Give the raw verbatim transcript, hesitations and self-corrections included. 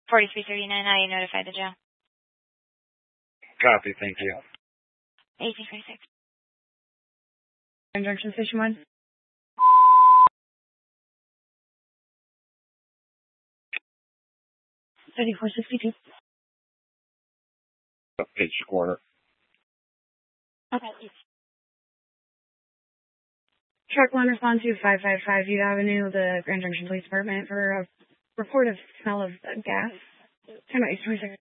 forty-three thirty-nine, I notified the jail. Copy, thank you. eighteen twenty-six. Junction Station one. thirty-four sixty-two. Page corner. Okay. Truck one, respond to five five five View Avenue, the Grand Junction Police Department, for a report of smell of gas. Time out, twenty-six.